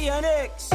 ja nix.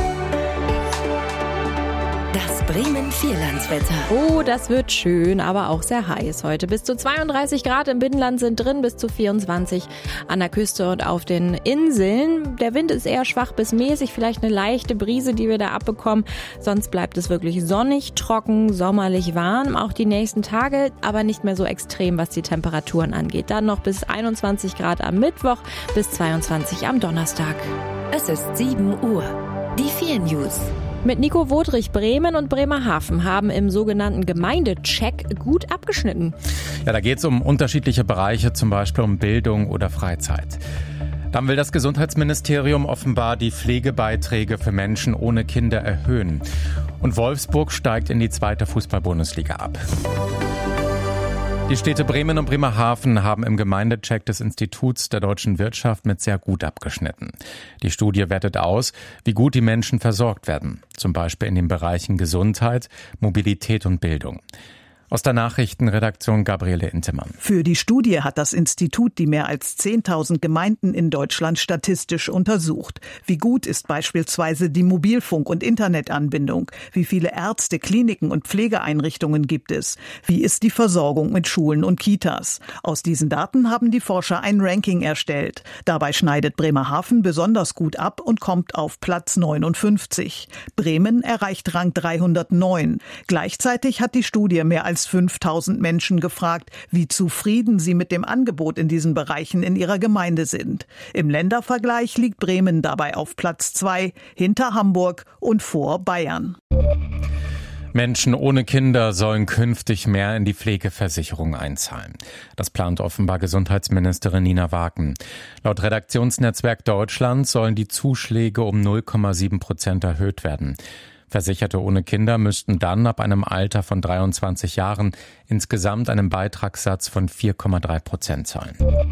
Das Bremen-Vierlandswetter. Oh, das wird schön, aber auch sehr heiß heute. Bis zu 32 Grad im Binnenland sind drin, bis zu 24 an der Küste und auf den Inseln. Der Wind ist eher schwach bis mäßig, vielleicht eine leichte Brise, die wir da abbekommen. Sonst bleibt es wirklich sonnig, trocken, sommerlich warm. Auch die nächsten Tage, aber nicht mehr so extrem, was die Temperaturen angeht. Dann noch bis 21 Grad am Mittwoch, bis 22 am Donnerstag. Es ist 7 Uhr. Die 4 News. Mit Nico Wodrich, Bremen und Bremerhaven haben im sogenannten Gemeindecheck gut abgeschnitten. Ja, da geht es um unterschiedliche Bereiche, zum Beispiel um Bildung oder Freizeit. Dann will das Gesundheitsministerium offenbar die Pflegebeiträge für Menschen ohne Kinder erhöhen. Und Wolfsburg steigt in die 2. Fußball-Bundesliga ab. Die Städte Bremen und Bremerhaven haben im Gemeindecheck des Instituts der deutschen Wirtschaft mit sehr gut abgeschnitten. Die Studie wertet aus, wie gut die Menschen versorgt werden, zum Beispiel in den Bereichen Gesundheit, Mobilität und Bildung. Aus der Nachrichtenredaktion Gabriele Intemann. Für die Studie hat das Institut die mehr als 10.000 Gemeinden in Deutschland statistisch untersucht. Wie gut ist beispielsweise die Mobilfunk- und Internetanbindung? Wie viele Ärzte, Kliniken und Pflegeeinrichtungen gibt es? Wie ist die Versorgung mit Schulen und Kitas? Aus diesen Daten haben die Forscher ein Ranking erstellt. Dabei schneidet Bremerhaven besonders gut ab und kommt auf Platz 59. Bremen erreicht Rang 309. Gleichzeitig hat die Studie mehr als 5.000 Menschen gefragt, wie zufrieden sie mit dem Angebot in diesen Bereichen in ihrer Gemeinde sind. Im Ländervergleich liegt Bremen dabei auf Platz 2, hinter Hamburg und vor Bayern. Menschen ohne Kinder sollen künftig mehr in die Pflegeversicherung einzahlen. Das plant offenbar Gesundheitsministerin Nina Wagen. Laut Redaktionsnetzwerk Deutschland sollen die Zuschläge um 0,7% erhöht werden. Versicherte ohne Kinder müssten dann ab einem Alter von 23 Jahren insgesamt einen Beitragssatz von 4,3% zahlen.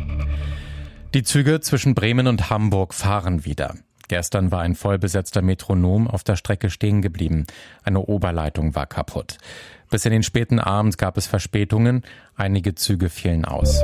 Die Züge zwischen Bremen und Hamburg fahren wieder. Gestern war ein vollbesetzter Metronom auf der Strecke stehen geblieben. Eine Oberleitung war kaputt. Bis in den späten Abend gab es Verspätungen. Einige Züge fielen aus.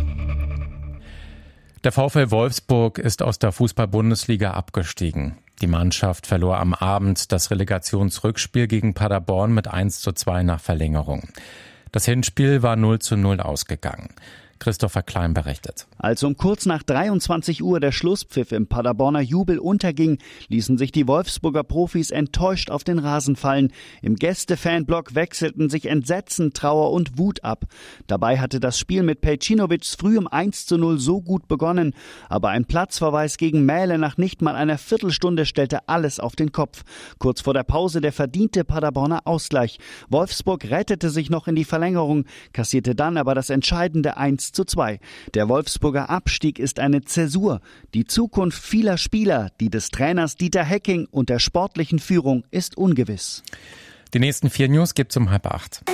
Der VfL Wolfsburg ist aus der Fußball-Bundesliga abgestiegen. Die Mannschaft verlor am Abend das Relegationsrückspiel gegen Paderborn mit 1:2 nach Verlängerung. Das Hinspiel war 0:0 ausgegangen. Christopher Klein berichtet. Als um kurz nach 23 Uhr der Schlusspfiff im Paderborner Jubel unterging, ließen sich die Wolfsburger Profis enttäuscht auf den Rasen fallen. Im Gäste-Fanblock wechselten sich Entsetzen, Trauer und Wut ab. Dabei hatte das Spiel mit Pejcinovics früh um 1:0 so gut begonnen. Aber ein Platzverweis gegen Mähle nach nicht mal einer Viertelstunde stellte alles auf den Kopf. Kurz vor der Pause der verdiente Paderborner Ausgleich. Wolfsburg rettete sich noch in die Verlängerung, kassierte dann aber das entscheidende 1:2. Der Wolfsburger Abstieg ist eine Zäsur. Die Zukunft vieler Spieler, die des Trainers Dieter Hecking und der sportlichen Führung ist ungewiss. Die nächsten 4 News gibt's um 7:30.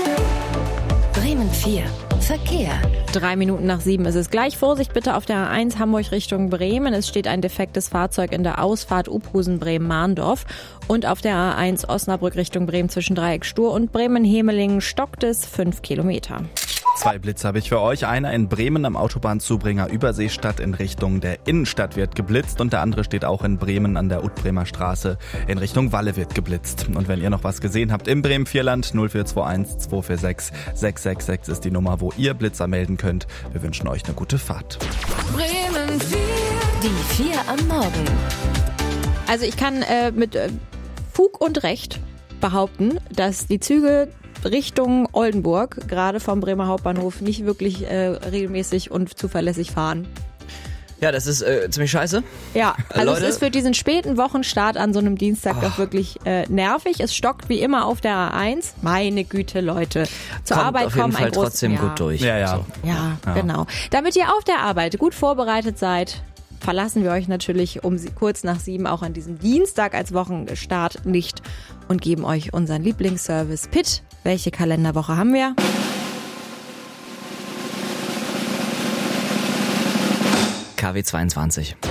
Bremen 4. Verkehr. 3 Minuten nach 7 ist es gleich. Vorsicht bitte auf der A1 Hamburg Richtung Bremen. Es steht ein defektes Fahrzeug in der Ausfahrt Uphusen-Bremen-Mahndorf. Und auf der A1 Osnabrück Richtung Bremen zwischen Dreieck Stur und Bremen-Hemelingen stockt es 5 Kilometer. 2 Blitze habe ich für euch. Einer in Bremen am Autobahnzubringer Überseestadt in Richtung der Innenstadt wird geblitzt und der andere steht auch in Bremen an der Utbremer Straße in Richtung Walle wird geblitzt. Und wenn ihr noch was gesehen habt im Bremen-Vierland, 0421 246 666 ist die Nummer, wo ihr Blitzer melden könnt. Wir wünschen euch eine gute Fahrt. Bremen 4. Die 4 am Morgen. Also ich kann mit Fug und Recht behaupten, dass die Züge Richtung Oldenburg, gerade vom Bremer Hauptbahnhof, nicht wirklich regelmäßig und zuverlässig fahren. Ja, das ist ziemlich scheiße. Ja, also Leute, es ist für diesen späten Wochenstart an so einem Dienstag doch wirklich nervig. Es stockt wie immer auf der A1. Meine Güte, Leute. Zur kommt Arbeit auf jeden kommen Fall ein großes... trotzdem gut durch. Ja. So. Ja, genau. Damit ihr auf der Arbeit gut vorbereitet seid, verlassen wir euch natürlich um kurz nach 7 auch an diesem Dienstag als Wochenstart nicht und geben euch unseren Lieblingsservice PIT. Welche Kalenderwoche haben wir? KW 22.